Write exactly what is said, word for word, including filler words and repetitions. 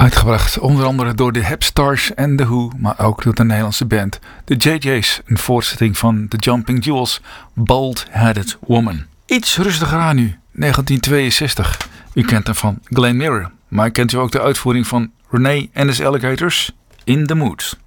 Uitgebracht onder andere door de Hepstars en The Who, maar ook door de Nederlandse band de J J's. Een voortzetting van The Jumping Jewels, Bald Headed Woman. Iets rustiger aan nu, negentien tweeënzestig. U kent hem van Glen Miller, maar kent u ook de uitvoering van Renee and his Alligators? In the Mood.